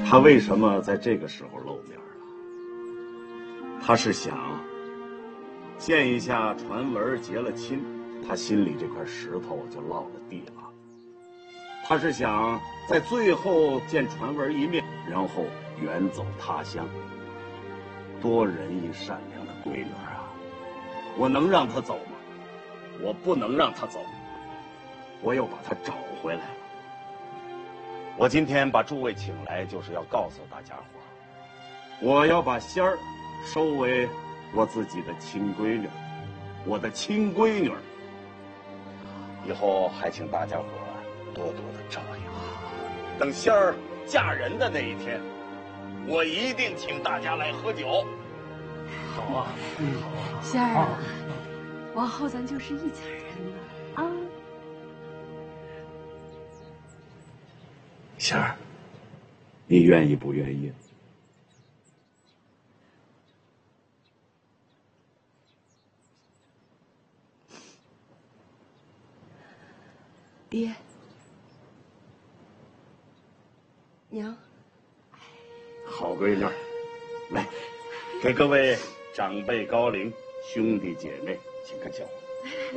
他为什么在这个时候露面了？他是想见一下传闻结了亲，他心里这块石头就落了地了。他是想在最后见传闻一面，然后远走他乡。多仁义善良的闺女啊，我能让她走吗？我不能让她走，我要把她找回来了。我今天把诸位请来，就是要告诉大家伙，我要把仙儿收为我自己的亲闺女，我的亲闺女。以后还请大家伙多多的照应。等仙儿嫁人的那一天，我一定请大家来喝酒。好啊，好啊。 仙儿啊，往后咱就是一家人了啊。 仙儿，你愿意不愿意？ 爹，娘， 好闺女，来，给各位长辈高龄、兄弟姐妹请个酒。